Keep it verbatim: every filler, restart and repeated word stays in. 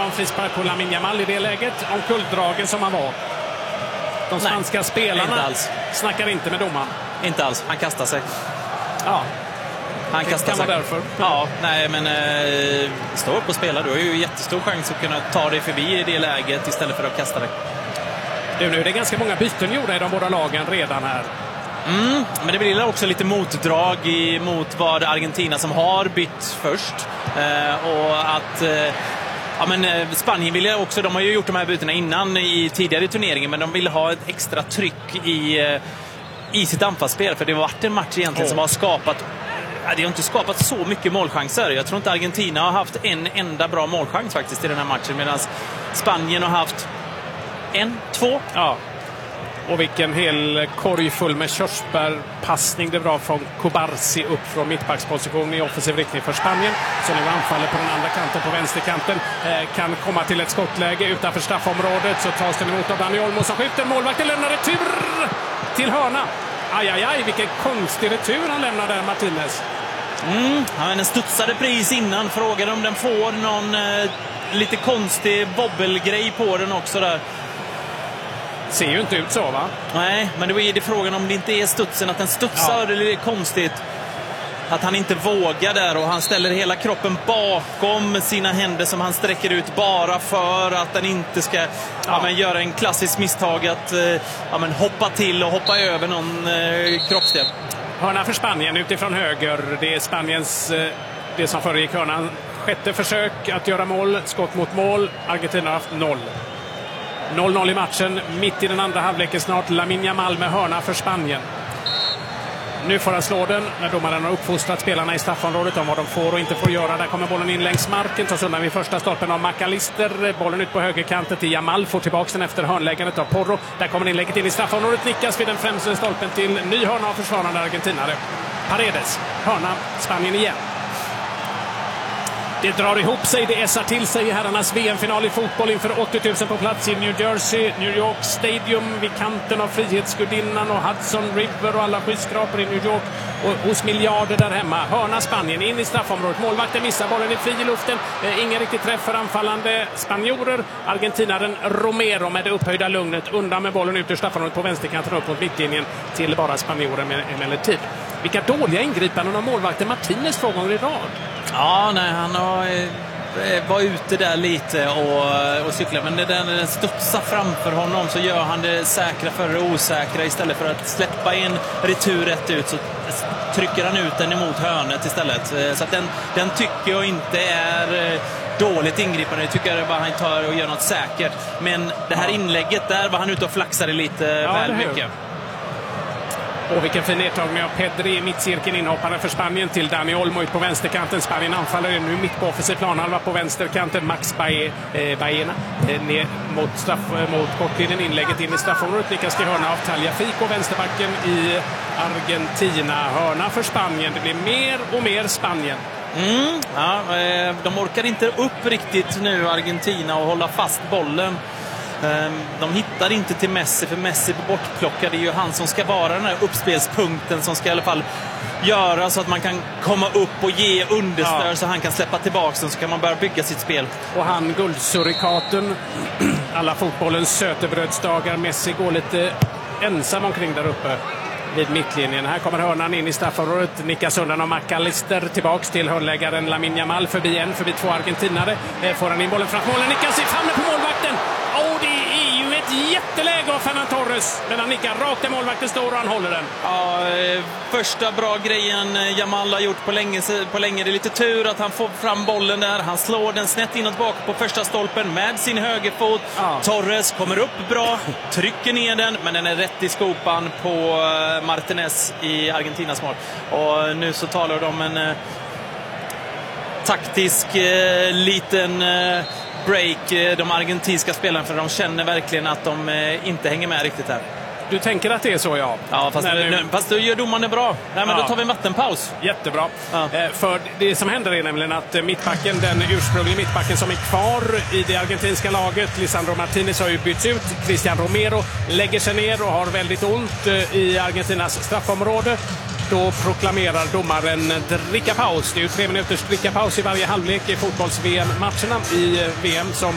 någon frispark på Lamine Yamal i det läget. Om kulldragen som han var. De svenska Nej, spelarna inte alls. snackar inte med domaren. Inte alls, han kastar sig. Ja, Han det kastar kan sig. vara därför. Ja, nej men eh, stå upp och spela. Du har ju jättestor chans att kunna ta dig förbi i det läget istället för att kasta dig. Du, nu är det ganska många byten gjorda i de båda lagen redan här. Mm, men det blir också lite motdrag i, mot vad Argentina som har bytt först. Eh, och att... Eh, Ja, men Spanien ville också, de har ju gjort de här bytena innan i tidigare turneringen, men de ville ha ett extra tryck i, i sitt anfallsspel, för det har varit en match egentligen oh. som har skapat, det har inte skapat så mycket målchanser. Jag tror inte Argentina har haft en enda bra målchans faktiskt i den här matchen, medan Spanien har haft en, två. Ja. Och vilken hel korg full med körsbärpassning det var från Kubarsi upp från mittbacksposition i offensiv riktning för Spanien. Så nu anfaller på den andra kanten, på vänsterkanten. Eh, kan komma till ett skottläge utanför straffområdet, så tas den emot av Dani Olmo som skjuter. Målvakten lämnar retur till hörna. Aj, aj, aj, vilken konstig retur han lämnar där, Martinez. Mm, ja, den studsade pris innan. Frågar om den får någon eh, lite konstig bobbelgrej på den också där. Ser ju inte ut så, va? Nej, men då är det frågan om det inte är studsen, att den studsar. Ja. Det är konstigt att han inte vågar där, och han ställer hela kroppen bakom sina händer som han sträcker ut bara för att den inte ska ja. Ja, men göra en klassisk misstag att ja, men hoppa till och hoppa över någon eh, kroppsdel. Hörna för Spanien utifrån höger. Det är Spaniens, det som föregick hörnan. Sjätte försök att göra mål, skott mot mål. Argentina har haft noll. noll noll i matchen, mitt i den andra halvleken snart. Lamine Yamal med hörna för Spanien. Nu får han slå den när domaren har uppfostrat spelarna i straffområdet om vad de får och inte får göra. Där kommer bollen in längs marken, tas undan vid första stolpen av McAllister. Bollen ut på högerkanten till Yamal, får tillbaka den efter hörnläggandet av Porro. Där kommer inlägget in i straffområdet, nickas vid den främsta stolpen till ny hörna av försvarande argentinare. Paredes, hörna, Spanien igen. Det drar ihop sig, det essar till sig i herrarnas V M-final i fotboll inför åttio tusen på plats i New Jersey, New York Stadium, vid kanten av Frihetsgudinnan och Hudson River och alla skyskrapor i New York, och hos miljarder där hemma. Hörna Spanien in i straffområdet, målvakten missar, bollen är fri i luften, eh, ingen riktigt träff för anfallande spanjorer. Argentinaren Romero med det upphöjda lugnet undan med bollen ut ur straffområdet på vänsterkanten upp mot mittlinjen till bara spanjorer med emellertid. Vilka dåliga ingripanden av målvakten Martinez två gånger i rad. Ja, nej, han har, eh, var ute där lite och, och cykla, men det där, när den studsar framför honom så gör han det säkra för det osäkra. Istället för att släppa in retur rätt ut så trycker han ut den emot hörnet istället. Så att den, den tycker jag inte är dåligt ingripande. Jag tycker jag bara han tar och gör något säkert. Men det här inlägget där var han ute och flaxade lite ja, väl mycket. Och vilken fin nedtagning av Pedri i mittcirkeln, inhopparen för Spanien till Dani Olmo ut på vänsterkanten. Spanien anfaller nu mitt på offensiv planhalva på vänsterkanten. Max Bae, eh, Baena eh, ner mot, straff, eh, mot kortlinjen, inlägget in i straffområdet. Nickas till hörna av Tagliafico, vänsterbacken i Argentina. Hörna för Spanien, det blir mer och mer Spanien. Mm, ja, eh, de orkar inte upp riktigt nu, Argentina, och hålla fast bollen. De hittar inte till Messi, för Messi är bortplockad. Det är ju han som ska vara den här uppspelspunkten som ska i alla fall göra så att man kan komma upp och ge understöd, ja. Så han kan släppa tillbaka den, så kan man börja bygga sitt spel. Och han guldsurikaten, alla fotbollens sötebrödsdagar. Messi går lite ensam omkring där uppe vid mittlinjen. Här kommer hörnan in i straffområdet, nickas undan av McAllister, tillbaks till hörnläggaren Lamine Yamal, förbi en, förbi två argentinare. Får han in bollen fram målen, nickas i famnen på målvakten. Och det är ju ett jätteläge av Fernan Torres, men han nickar rakt där målvakten står och han håller den. Ja, första bra grejen Yamal har gjort på länge, på länge. Det är lite tur att han får fram bollen där. Han slår den snett inåt bak på första stolpen med sin högerfot. Ja. Torres kommer upp bra, trycker ner den, men den är rätt i skopan på Martinez i Argentinas mål. Och nu så talar de om en eh, taktisk eh, liten eh, break, de argentinska spelarna, för de känner verkligen att de eh, inte hänger med riktigt här. Du tänker att det är så, ja? Ja, fast, nu... nu, fast då gör domaren det bra. Nej, men ja. Då tar vi en vattenpaus. Jättebra. Ja. Eh, för det som händer är nämligen att mittbacken, den ursprungliga mittbacken som är kvar i det argentinska laget, Lisandro Martinez, har ju bytts ut. Cristian Romero lägger sig ner och har väldigt ont i Argentinas straffområde. Då proklamerar domaren dricka paus. Det är ju tre minuters dricka paus i varje halvlek i fotbolls-V M-matcherna i V M som